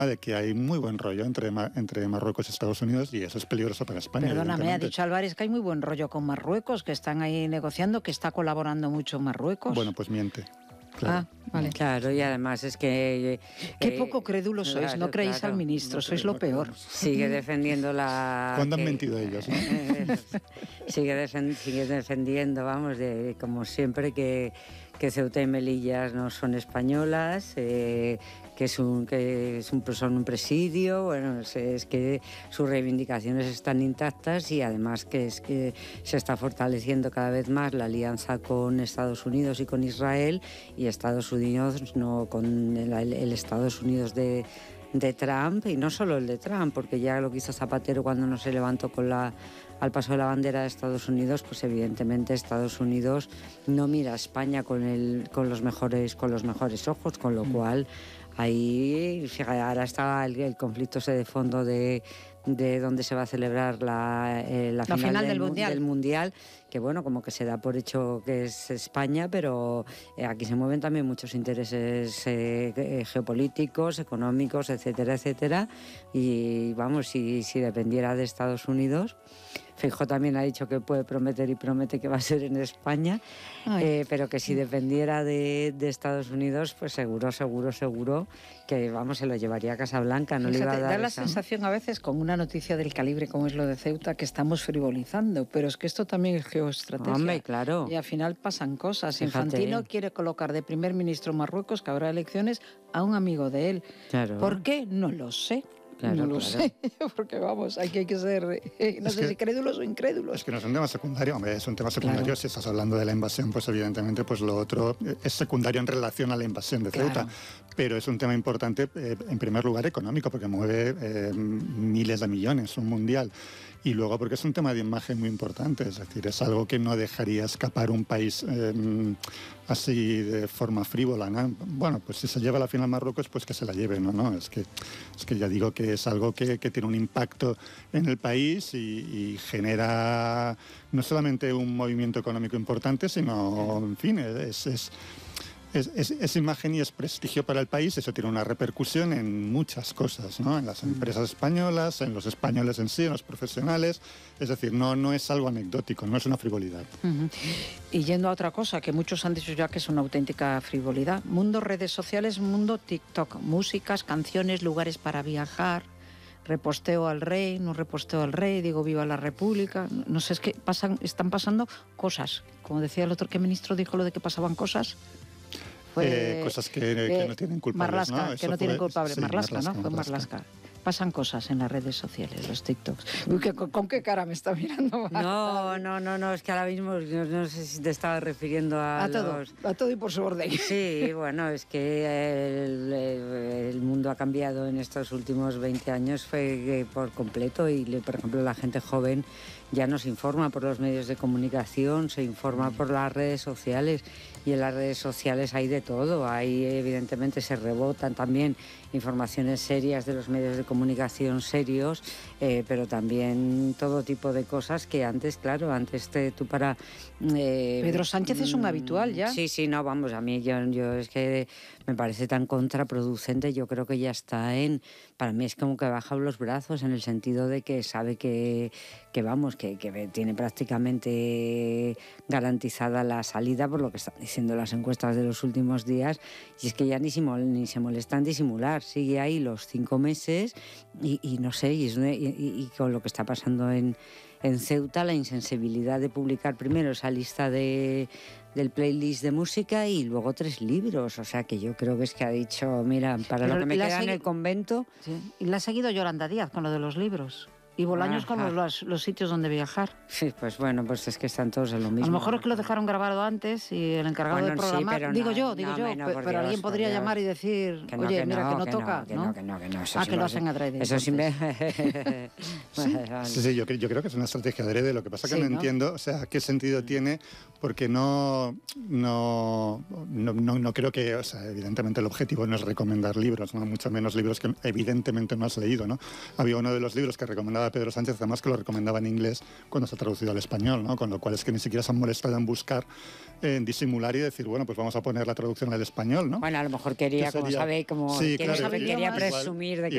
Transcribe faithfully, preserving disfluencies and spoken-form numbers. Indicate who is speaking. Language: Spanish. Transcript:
Speaker 1: de que hay muy buen rollo entre, entre Marruecos y Estados Unidos y eso es peligroso para España.
Speaker 2: Perdóname, ha dicho Álvarez que hay muy buen rollo con Marruecos, que están ahí negociando, que está colaborando mucho Marruecos.
Speaker 1: Bueno, pues miente. Claro.
Speaker 2: Ah, vale.
Speaker 3: Claro, y además es que...
Speaker 2: Qué eh, poco crédulos sois, claro, no creéis claro, al ministro, no sois lo peor.
Speaker 3: Sigue defendiendo la...
Speaker 1: ¿Cuándo han mentido ellos? ¿No?
Speaker 3: sigue, defend, sigue defendiendo, vamos, de, como siempre, que, que Ceuta y Melilla no son españolas, eh, que, es un, que es un, son un presidio, bueno, es, es que sus reivindicaciones están intactas y además que es que se está fortaleciendo cada vez más la alianza con Estados Unidos y con Israel, y Estados Unidos no con el, el Estados Unidos de, de Trump, y no solo el de Trump, porque ya lo que hizo Zapatero cuando no se levantó con la al paso de la bandera de Estados Unidos, pues evidentemente Estados Unidos no mira a España con el con los mejores con los mejores ojos, con lo cual ahí ahora está el, el conflicto ese de fondo de, de dónde se va a celebrar la, eh, la,
Speaker 2: la
Speaker 3: final,
Speaker 2: final del,
Speaker 3: del,
Speaker 2: mundial.
Speaker 3: del Mundial, que bueno, como que se da por hecho que es España, pero eh, aquí se mueven también muchos intereses eh, geopolíticos, económicos, etcétera, etcétera, y vamos, si, si dependiera de Estados Unidos... Feijóo también ha dicho que puede prometer y promete que va a ser en España, eh, pero que si dependiera de, de Estados Unidos, pues seguro, seguro, seguro que vamos, se lo llevaría a Casablanca. No
Speaker 2: Fíjate,
Speaker 3: le iba a dar
Speaker 2: da la
Speaker 3: esa...
Speaker 2: sensación a veces con una noticia del calibre como es lo de Ceuta que estamos frivolizando, pero es que esto también es geoestrategia.
Speaker 3: Hombre, claro.
Speaker 2: Y al final pasan cosas.
Speaker 3: Fíjate.
Speaker 2: Infantino quiere colocar de primer ministro Marruecos, que habrá elecciones, a un amigo de él.
Speaker 3: Claro.
Speaker 2: ¿Por qué? No lo sé.
Speaker 3: Claro,
Speaker 2: no lo
Speaker 3: claro.
Speaker 2: sé, porque vamos, hay que, hay que ser, eh, no
Speaker 1: es
Speaker 2: sé
Speaker 1: que,
Speaker 2: si crédulos o incrédulos.
Speaker 1: Es que no es un tema secundario, hombre, es un tema secundario.
Speaker 2: Claro.
Speaker 1: Si estás hablando de la invasión, pues evidentemente pues lo otro es secundario en relación a la invasión de Ceuta.
Speaker 2: Claro.
Speaker 1: Pero es un tema importante, eh, en primer lugar, económico, porque mueve eh, miles de millones, un mundial. Y luego porque es un tema de imagen muy importante, es decir, es algo que no dejaría escapar un país eh, así de forma frívola, ¿no? Bueno, pues si se lleva la final Marruecos, pues que se la lleve, ¿no? no es, que, es que ya digo que es algo que, que tiene un impacto en el país y, y genera no solamente un movimiento económico importante, sino, en fin, es... es Es, es, es imagen y es prestigio para el país, eso tiene una repercusión en muchas cosas, ¿no? En las empresas españolas, en los españoles en sí, en los profesionales, es decir, no, no es algo anecdótico, no es una frivolidad.
Speaker 2: Uh-huh. Y yendo a otra cosa, que muchos han dicho ya que es una auténtica frivolidad, mundo redes sociales, mundo TikTok, músicas, canciones, lugares para viajar, reposteo al rey, no reposteo al rey, digo viva la república, no sé, es que pasan, están pasando cosas, como decía el otro, ¿qué ministro dijo lo de que pasaban cosas?
Speaker 1: Fue, eh, cosas que, que no tienen culpables,
Speaker 2: Marlaska,
Speaker 1: ¿no?
Speaker 2: que no tienen culpables,
Speaker 1: sí,
Speaker 2: Marlaska,
Speaker 1: Marlaska,
Speaker 2: ¿no? Fue
Speaker 1: Marlaska.
Speaker 2: Marlaska. Pasan cosas en las redes sociales, los TikToks. Uy, ¿con, ¿con qué cara me está mirando?
Speaker 3: No, no, no, no, es que ahora mismo no, no sé si te estaba refiriendo a,
Speaker 2: a todo,
Speaker 3: los...
Speaker 2: a todo y por su orden.
Speaker 3: Sí, bueno, es que el, el mundo ha cambiado en estos últimos veinte años fue por completo y, por ejemplo, la gente joven ya no se informa por los medios de comunicación, se informa por las redes sociales y en las redes sociales hay de todo, ahí evidentemente se rebotan también informaciones serias de los medios de comunicación serios, eh, pero también todo tipo de cosas que antes, claro, antes te, tú para...
Speaker 2: Eh, Pedro Sánchez es un habitual ya.
Speaker 3: Sí, sí, no, vamos, a mí yo, yo es que me parece tan contraproducente, yo creo que ya está en... Para mí es como que ha bajado los brazos en el sentido de que sabe que, que vamos, que, que tiene prácticamente garantizada la salida por lo que están diciendo las encuestas de los últimos días, y es que ya ni se, mol, ni se molesta en disimular, sigue ahí los cinco meses y, y no sé, y, es una, y, y con lo que está pasando en, en Ceuta, la insensibilidad de publicar primero esa lista de, del playlist de música y luego tres libros, o sea que yo creo que es que ha dicho, mira, para Pero lo que me queda en el convento...
Speaker 2: Sí. Y la ha seguido Yolanda Díaz con lo de los libros. Y Bolaños Ajá. con los, los sitios donde viajar.
Speaker 3: Sí, pues bueno, pues es que están todos en lo mismo.
Speaker 2: A lo mejor es que lo dejaron grabado antes y el encargado
Speaker 3: bueno,
Speaker 2: de programar...
Speaker 3: Sí,
Speaker 2: digo
Speaker 3: no,
Speaker 2: yo, digo
Speaker 3: no,
Speaker 2: yo,
Speaker 3: no,
Speaker 2: pero
Speaker 3: Dios,
Speaker 2: alguien podría
Speaker 3: Dios.
Speaker 2: llamar y decir,
Speaker 3: que no,
Speaker 2: oye,
Speaker 3: que
Speaker 2: mira,
Speaker 3: no,
Speaker 2: que no
Speaker 3: que
Speaker 2: toca,
Speaker 3: no, que
Speaker 2: ¿no?
Speaker 3: no, que no, que no. Eso
Speaker 2: ah,
Speaker 3: sí
Speaker 2: que lo
Speaker 3: hace.
Speaker 2: hacen adrede.
Speaker 3: Eso sí me...
Speaker 1: sí, sí, sí, yo, yo creo que es una estrategia adrede, lo que pasa es que sí, no, no entiendo, o sea, qué sentido tiene, porque no, no, no, no, no creo que, o sea, evidentemente el objetivo no es recomendar libros, ¿no? Mucho menos libros que evidentemente no has leído, ¿no? Había uno de los libros que recomendaba Pedro Sánchez, además que lo recomendaba en inglés cuando se ha traducido al español, ¿no? Con lo cual es que ni siquiera se han molestado en buscar, en disimular y decir, bueno, pues vamos a poner la traducción al español, ¿no?
Speaker 3: Bueno, a lo mejor quería, sería... como sabe, como
Speaker 1: sí,
Speaker 3: quería,
Speaker 1: claro,
Speaker 3: sabe, quería
Speaker 1: igual,
Speaker 3: presumir de que